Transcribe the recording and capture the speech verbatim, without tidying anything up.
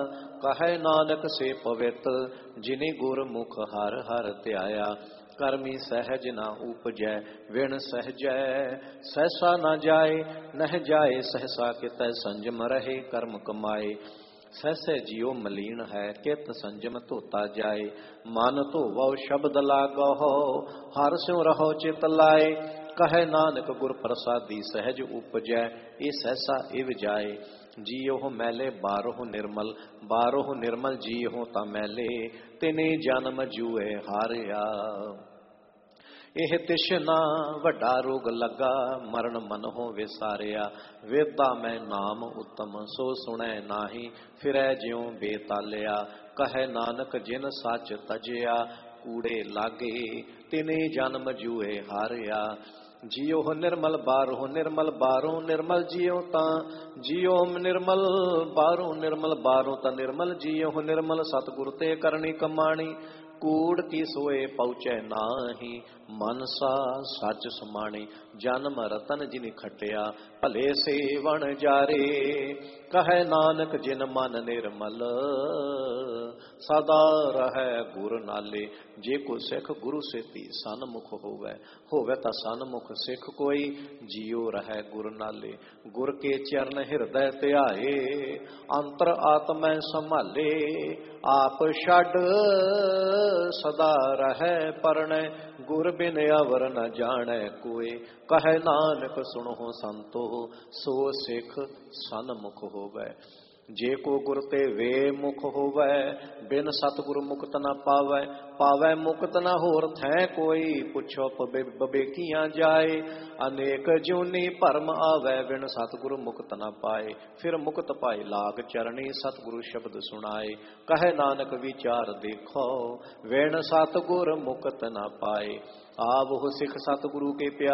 ਕਹੈ ਨਾਨਕ ਸੇ ਪਵਿੱਤ ਜਿਨੇ ਗੁਰਮੁਖ ਹਰ ਹਰ ਧਿਆਇਆ। ਕਰਮੀ ਸਹਿਜ ਨਾ ਉਪਜੈ ਵਿਣ ਸਹਜੈ ਸਹਿਸਾ ਨਾ ਜਾਏ ਨਹਿ ਜਾਏ ਸਹਿਸਾ ਕਿਤੈ ਸੰਜਮ ਰਹੇ ਕਰਮ ਕਮਾਏ। ਸਹਿਸੇ ਜਿਉ ਮਲੀਨ ਹੈ ਕਿਤ ਸੰਜਮ ਧੋਤਾ ਜਾਏ। ਮਨ ਧੋਵੋ ਸ਼ਬਦ ਲਾਗੋ ਹਰ ਸਿਉ ਰਹੋ ਚਿਤ ਲਾਏ। ਕਹੈ ਨਾਨਕ ਗੁਰ ਪ੍ਰਸਾਦੀ ਸਹਿਜ ਉਪਜੈ ਇਹ ਸਹਿਸਾ ਇਵ ਜਾਏ। ਜੀਉ ਮੈਲੇ ਬਾਰੋਂ ਨਿਰਮਲ ਬਾਰੋਂ ਨਿਰਮਲ ਜੀਉ ਤਾਂ ਮੈਲੇ ਤਿਨੇ ਜਨਮ ਜੂਏ ਹਾਰਿਆ। ਇਹ ਤਿਸ਼ਨਾ ਵੱਡਾ ਰੋਗ ਲੱਗਾ ਮਰਨ ਮਨਹੁ ਵਿਸਾਰਿਆ। ਵੇਦਾ ਮੈਂ ਨਾਮ ਉਤਮ ਸੋ ਸੁਣੈ ਨਾਹੀ ਫਿਰੈ ਜਿਉ ਬੇਤਾਲਿਆ। ਕਹੈ ਨਾਨਕ ਜਿਨ ਸੱਚ ਤਜਿਆ ਕੂੜੇ ਲਾਗੇ ਤਿਨੇ ਜਨਮ ਜੂਏ ਹਾਰਿਆ। ਜੀਉ ਨਿਰਮਲ ਬਾਰੋਂ ਨਿਰਮਲ ਬਾਰੋਂ ਨਿਰਮਲ ਜੀਉ ਤਾਂ ਜੀਉ ਨਿਰਮਲ ਬਾਰੋਂ ਨਿਰਮਲ ਬਾਰੋਂ ਤਾਂ ਨਿਰਮਲ ਜੀਉ ਨਿਰਮਲ ਸਤਿਗੁਰ ਤੇ ਕਰਨੀ ਕਮਾਣੀ। ਕੂੜ ਕੀ ਸੋਏ ਪਹੁੰਚੈ ਨਾਹੀ ਮਨਸਾ ਸੱਚ ਸਮਾਣੀ। ਜਨਮ ਰਤਨ ਜਿਨਿ ਖਟਿਆ ਭਲੇ ਸੇਵਣ ਜਾਰੇ। ਕਹੈ ਨਾਨਕ ਜਿਨ ਮਨ ਨਿਰਮਲ ਸਦਾ ਰਹੈ ਗੁਰ ਨਾਲੇ। ਜੇ ਕੋ ਸਿੱਖ ਗੁਰੂ ਸੇਤੀ ਸਨਮੁਖ ਹੋਵੇ ਹੋਵੇ ਤਾਂ ਸਨਮੁਖ ਸਿੱਖ ਕੋਈ ਜੀਉ ਰਹੈ ਗੁਰ ਨਾਲੇ। ਗੁਰ ਕੇ ਚਰਨ ਹਿਰਦੈ ਧਿਆਏ ਅੰਤਰ ਆਤਮੈ ਸੰਭਾਲੇ। ਆਪ ਛੱਡ ਸਦਾ ਰਹੈ ਪਰਣੈ ਗੁਰ ਬਿਨ ਅਵਰ ਨ ਜਾਣੈ ਕੋਇ। ਕਹੈ ਨਾਨਕ ਸੁਣੋ ਸੰਤੋ ਸੋ ਸਿੱਖ ਸਨਮੁਖ ਹੋਵੇ। ਜੇ ਕੋ ਗੁਰ ਤੇ ਵੇ ਮੁਖ ਹੋਵੇ ਬਿਨ ਸਤਿਗੁਰ ਮੁਕਤ ਨਾ ਪਾਵੈ। ਪਾਵੈ ਮੁਕਤ ਨਾ ਹੋਰ ਥੈ ਕੋਈ ਪੁੱਛੋ ਬਬੇਕੀਆਂ ਜਾਏ। ਅਨੇਕ ਜੂਨੀ ਭਰਮ ਆਵੈ ਬਿਨ ਸਤਿਗੁਰ ਮੁਕਤ ਨਾ ਪਾਏ। ਫਿਰ ਮੁਕਤ ਪਾਏ ਲਾਗ ਚਰਣੀ ਸਤਿਗੁਰੂ ਸ਼ਬਦ ਸੁਣਾਏ। ਕਹੈ ਨਾਨਕ ਵਿਚਾਰ ਦੇਖੋ ਬਿਨ ਸਤਿਗੁਰ ਮੁਕਤ ਨਾ ਪਾਏ। ਆਵਹੁ ਸਿੱਖ ਸਤਿਗੁਰੂ ਕੇ ਪਿਆਰੇ